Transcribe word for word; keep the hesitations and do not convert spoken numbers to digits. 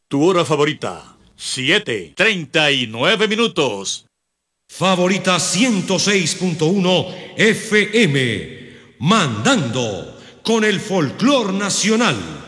Tu hora favorita, siete, treinta y nueve minutos. Favorita ciento seis punto uno F M, mandando con el folclor nacional.